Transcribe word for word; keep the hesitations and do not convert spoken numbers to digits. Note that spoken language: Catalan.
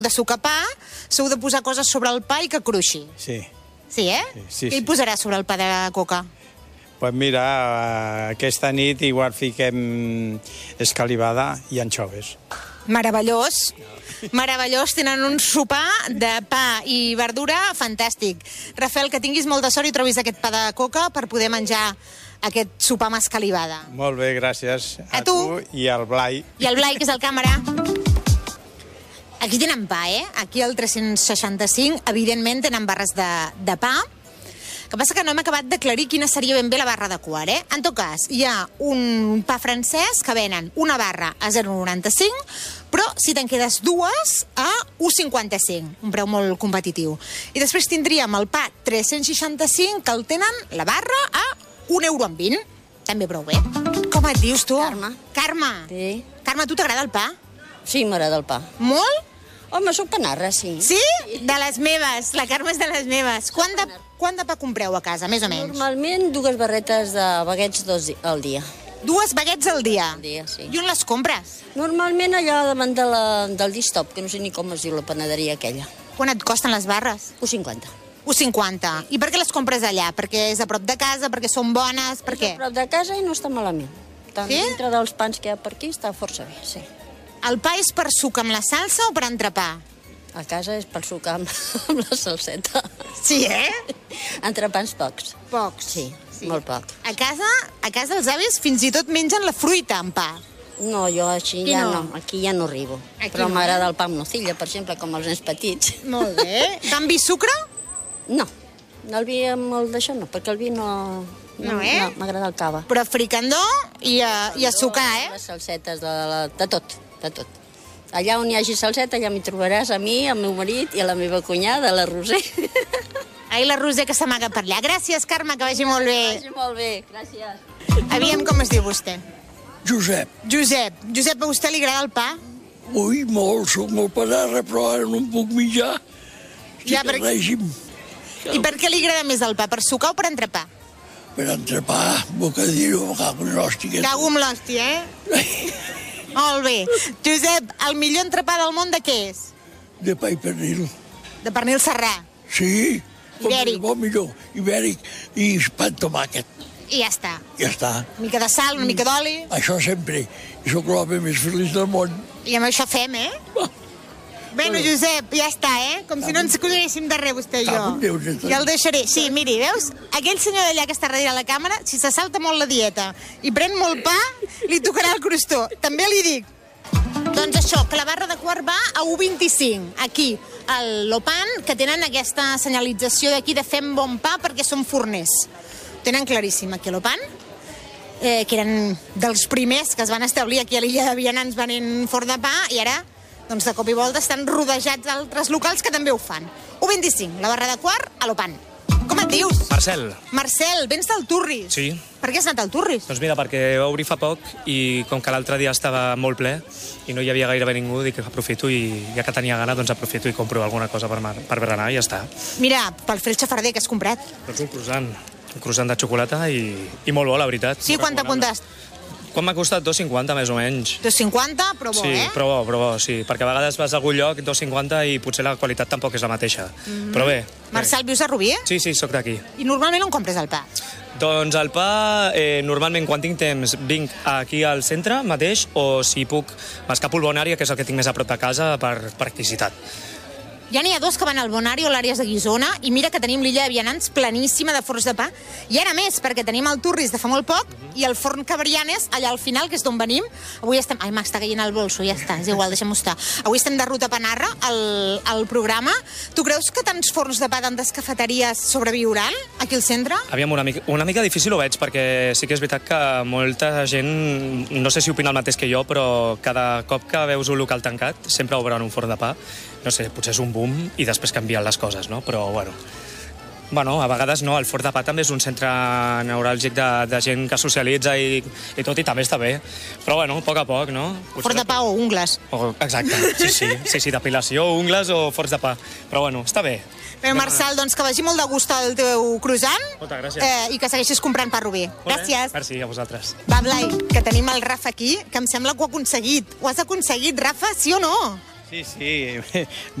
de sucar pa, s'heu de posar coses sobre el pa i que cruixi. Sí. Sí, eh? Sí, sí, Què hi sí. posaràs sobre el pa de coca? Pues mira, aquesta nit igual fiquem escalivada i anxoves. Meravellós. Meravellós, tenen un sopar de pa i verdura fantàstic. Rafael, que tinguis molta sort i trobis aquest pa de coca per poder menjar aquest sopar amb escalivada. Molt bé, gràcies a, A tu. tu i al Blai. I el Blai, que és el càmera. Aquí tenen pa, eh? Aquí al tres-cents seixanta-cinc, evidentment, tenen barres de, de pa. El que passa que no hem acabat d'aclarir quina seria ben bé la barra de quart, eh? En tot cas, hi ha un pa francès que venen una barra a zero coma noranta-cinc, però si te'n quedes dues a u coma cinquanta-cinc, un preu molt competitiu. I després tindríem el pa tres-cents seixanta-cinc, que el tenen, la barra, a un euro amb vint. També prou bé. Com et dius, tu? Carme. Carme. Sí. Carme, a tu t'agrada el pa? Sí, m'agrada el pa. Molt? Home, soc panarra, sí. Sí? De les meves. La Carme és de les meves. Quant de, quant de pa compreu a casa, més o menys? Normalment dues barretes de baguets dos di al dia. Dues baguets al dia? Al dia, sí. I on les compres? Normalment allà davant de la, del Distop, que no sé ni com es diu la panaderia aquella. Quan et costen les barres? u cinquanta. u cinquanta. I per què les compres allà? Perquè és a prop de casa? Perquè són bones? Per què? És a prop de casa i no està malament. Tant Sí? dintre dels pans que hi ha per aquí està força bé, sí. El pa és per suc amb la salsa o per entrepà? A casa és per sucar amb, amb la salseta. Sí, eh? Entrepans pocs. Pocs. Sí, sí, molt poc. A casa, a casa els avis fins i tot mengen la fruita amb pa. No, jo així Aquí ja no. no. Aquí ja no arribo. Aquí Però no, m'agrada eh? el pa amb nocilla, per exemple, com els nens petits. Molt bé. Canvi sucre? No, el vi amb el d'això no, perquè el vi no... No, eh? No, m'agrada el cava. Però fricandó i a, i a sucar, eh? Les salsetes, de, la, de tot, de tot. Allà on hi hagi salseta ja m'hi trobaràs a mi, al meu marit i a la meva cunyada, la Roser. Ai, la Roser que s'amaga per allà. Gràcies, Carme, que vagi molt bé. Vagi molt bé, gràcies. Aviam com es diu vostè. Josep, Josep. Josep, a vostè li agrada el pa? ui, molt, soc molt panarra, però ara no em puc menjar. Estic Ja, ja, perquè- règim. I per què li agrada més el pa? Per sucar o per entrepà? Per entrepà, bocadillo, me cago en l'hòstia. Cago amb l'hòstia, eh? Molt bé. Josep, el millor entrepà del món de què és? De pa i pernil. De pernil serrà. Sí, Ibèric. Molt millor, ibèric i pa amb tomàquet. I ja està. Ja està. Una mica de sal, una mica d'oli. Això sempre. I sóc l'home més feliç del món. I amb això fem, eh? Bueno, Josep, ja està, eh? Com si no ens coneguéssim de res, vostè i jo. Cago en Déu, ja està. Ja el deixaré. Sí, miri, veus? Aquell senyor d'allà que està darrere la càmera, si se salta molt la dieta i pren molt pa, li tocarà el crostó. També li dic. Doncs això, que la barra de quart va a u vint-i-cinc. Aquí, al Lopan, que tenen aquesta senyalització d'aquí de fem bon pa perquè són forners. Tenen claríssim aquí a Lopan, eh, que eren dels primers que es van establir aquí a l'illa de Vianants venent forn de pa, i ara, doncs de cop i volta, estan rodejats d'altres locals que també ho fan. u vint-i-cinc, la barra de quart, a Lopan. Com et dius? Marcel. Marcel, vens del Turris? Sí. Per què has anat al Turris? Doncs mira, perquè va obrir fa poc i com que l'altre dia estava molt ple i no hi havia gairebé ningú, dic que aprofito i ja que tenia gana, doncs aprofito i compro alguna cosa per, mar- per berenar i ja està. Mira, pel fred xafarder que has comprat. Doncs un croissant, un croissant de xocolata i, i molt bo, la veritat. Sí, Molt quant t'ha recomanable. comptat? Quan m'ha costat? dos cinquanta, més o menys. dos cinquanta, però bo, Sí, eh? però bo, però bo, sí. Perquè a vegades vas a algun lloc, dos cinquanta, i potser la qualitat tampoc és la mateixa. Mm-hmm. Però bé. Marcel, vius a Rubí? Sí, sí, sóc d'aquí. I normalment on compres el pa? Doncs el pa, eh, normalment quan tinc temps vinc aquí al centre mateix, o si puc m'escapo al Bonària, que és el que tinc més a prop de casa, per practicitat. Ja n'hi ha dos que van al Bonària o l'àrees de Guissona, i mira que tenim l'illa de Vianants planíssima de forns de pa, i ara més, perquè tenim el Turris de fa molt poc, i el forn Cabrianes, allà al final, que és d'on venim. Avui estem... Ai, m'està caient el bolso, ja està, és igual, deixem-ho estar. Avui estem de ruta Panarra, al, al programa. Tu creus que tants forns de pa, tantes cafeteries sobreviuran aquí al centre? Aviam, una mica, una mica difícil ho veig, perquè sí que és veritat que molta gent, no sé si opina el mateix que jo, però cada cop que veus un local tancat, sempre obren un forn de pa. No sé, potser és un boom i després canvien les coses, no? Però, bueno... Bueno, a vegades no, el Forn de Pa també és un centre neuràlgic de, de gent que socialitza i, i tot, i també està bé. Però, bueno, a poc a poc, no? Potser Forn de pa o ungles. O, exacte, sí, sí, sí, sí, depilació, ungles o forns de pa. Però, bueno, està bé. Bé, Marcel, doncs que vagi molt de gust el teu croissant. Moltes gràcies. Eh, I que segueixis comprant pa Rubí. Molt bé. Gràcies. Merci, a vosaltres. Va, Blai, que tenim el Rafa aquí, que em sembla que ho ha aconseguit. Ho has aconseguit, Rafa, sí o no? Sí, sí,